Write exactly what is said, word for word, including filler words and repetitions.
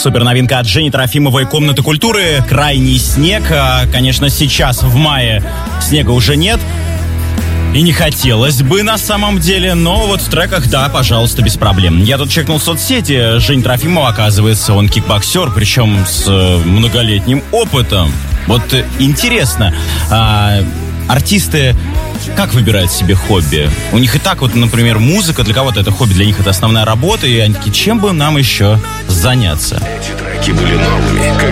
Супер новинка от Жени Трофимовой «Комната культуры». Крайний снег. Конечно, сейчас в мае снега уже нет. И не хотелось бы на самом деле, но вот в треках, да, пожалуйста, без проблем. Я тут чекнул соцсети. Жень Трофимова, оказывается, он кикбоксер, причем с многолетним опытом. Вот интересно, а, артисты как выбирают себе хобби? У них и так вот, например, музыка, для кого-то это хобби, для них это основная работа, и они такие, чем бы нам еще заняться? Эти треки были новыми, как